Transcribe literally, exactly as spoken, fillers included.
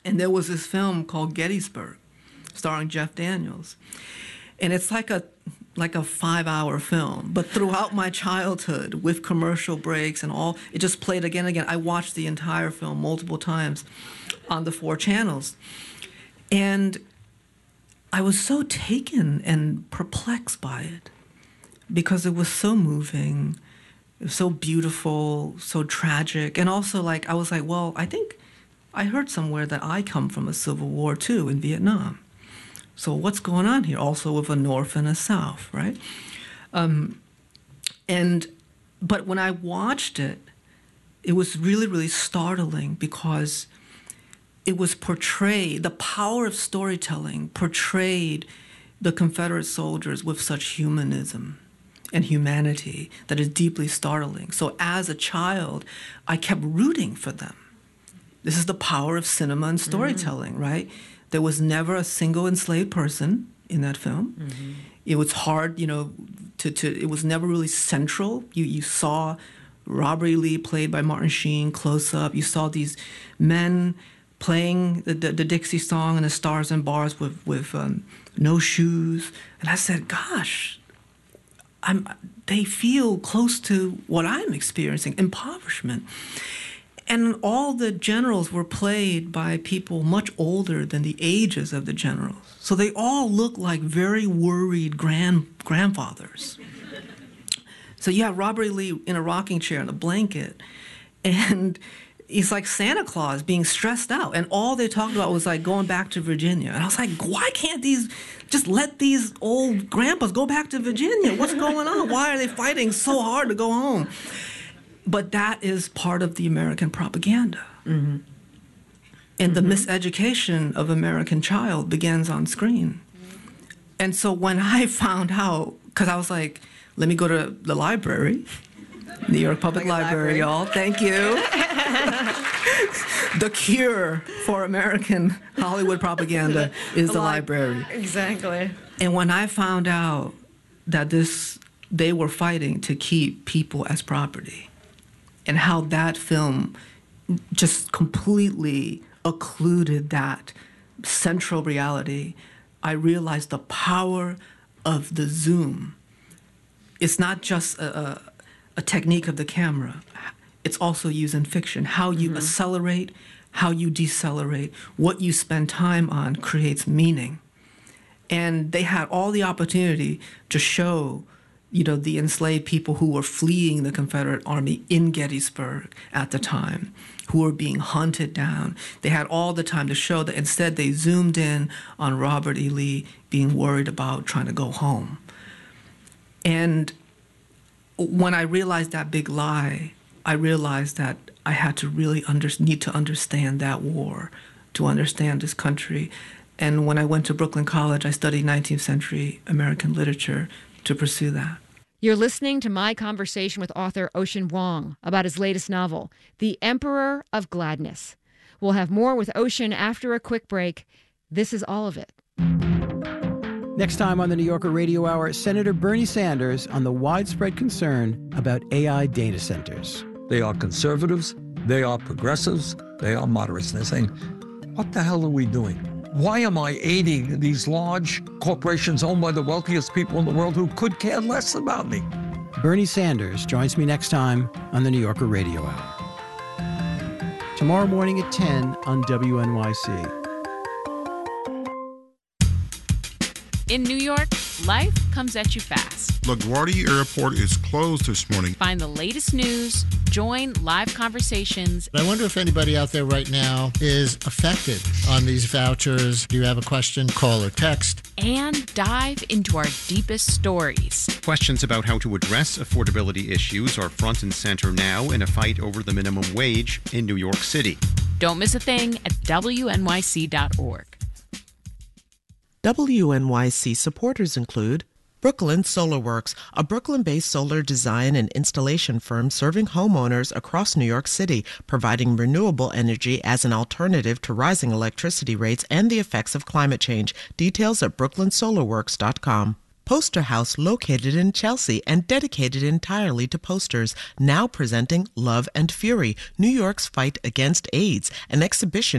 And there was this film called Gettysburg, starring Jeff Daniels. And it's like a like a five-hour film. But throughout my childhood, with commercial breaks and all, it just played again and again. I watched the entire film multiple times on the four channels. And I was so taken and perplexed by it because it was so moving, it was so beautiful, so tragic. And also, like, I was like, well, I think I heard somewhere that I come from a civil war, too, in Vietnam. So what's going on here? Also with a North and a South, right? Um, and but when I watched it, it was really, really startling because it was portrayed, the power of storytelling portrayed the Confederate soldiers with such humanism and humanity that is deeply startling. So as a child, I kept rooting for them. This is the power of cinema and storytelling, mm-hmm. right? There was never a single enslaved person in that film. Mm-hmm. It was hard, you know, to, to it was never really central. You you saw Robert E. Lee played by Martin Sheen close up. You saw these men playing the, the, the Dixie song and the Stars and Bars with with um, no shoes. And I said, gosh, I'm. They feel close to what I'm experiencing, impoverishment. And all the generals were played by people much older than the ages of the generals. So they all look like very worried grand grandfathers. So you have Robert E. Lee in a rocking chair in a blanket, and he's like Santa Claus being stressed out. And all they talked about was like going back to Virginia. And I was like, why can't these, just let these old grandpas go back to Virginia? What's going on? Why are they fighting so hard to go home? But that is part of the American propaganda. Mm-hmm. And the mm-hmm. miseducation of American child begins on screen. And so when I found out, because I was like, let me go to the library, New York Public like Library, library, y'all, thank you. The cure for American Hollywood propaganda is the, the library. Exactly. And when I found out that this, they were fighting to keep people as property, and how that film just completely occluded that central reality, I realized the power of the zoom. It's not just a, a, a technique of the camera. It's also used in fiction. How you mm-hmm. accelerate, how you decelerate, what you spend time on creates meaning. And they had all the opportunity to show, you know, the enslaved people who were fleeing the Confederate Army in Gettysburg at the time, who were being hunted down. They had all the time to show that. Instead, they zoomed in on Robert E. Lee being worried about trying to go home. And when I realized that big lie, I realized that I had to really under, need to understand that war, to understand this country. And when I went to Brooklyn College, I studied nineteenth century American literature to pursue that. You're listening to my conversation with author Ocean Vuong about his latest novel, The Emperor of Gladness. We'll have more with Ocean after a quick break. This is all of it. Next time on the New Yorker Radio Hour, Senator Bernie Sanders on the widespread concern about A I data centers. They are conservatives, they are progressives, they are moderates. And they're saying, what the hell are we doing? Why am I aiding these large corporations owned by the wealthiest people in the world who could care less about me? Bernie Sanders joins me next time on the New Yorker Radio Hour. Tomorrow morning at ten on W N Y C. In New York, life comes at you fast. LaGuardia Airport is closed this morning. Find the latest news, join live conversations. I wonder if anybody out there right now is affected on these vouchers. Do you have a question? Call or text. And dive into our deepest stories. Questions about how to address affordability issues are front and center now in a fight over the minimum wage in New York City. Don't miss a thing at W N Y C dot org. W N Y C supporters include Brooklyn Solar Works, a Brooklyn-based solar design and installation firm serving homeowners across New York City, providing renewable energy as an alternative to rising electricity rates and the effects of climate change. Details at brooklyn solar works dot com. Poster House, located in Chelsea and dedicated entirely to posters, now presenting Love and Fury, New York's fight against AIDS, an exhibition